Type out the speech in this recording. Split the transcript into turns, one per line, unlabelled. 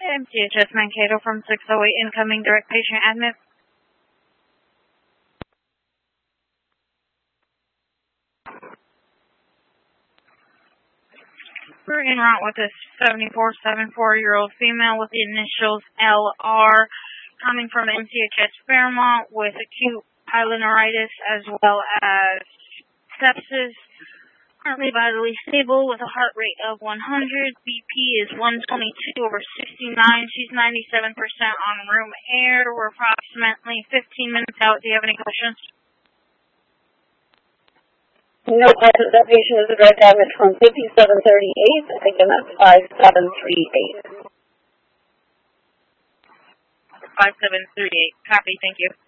MTHS Mankato from 608, incoming direct patient admit. We're en route with this 74-year-old female with the initials LR, coming from MTHS Fairmont with acute pyelonephritis as well as sepsis. Currently vitally stable with a heart rate of 100. BP is 122/69. She's 97% on room air. We're approximately 15 minutes out. Do you have any questions?
No questions. That patient is a direct admit from 5738. Again, that's 5738.
5738. Copy. Thank you.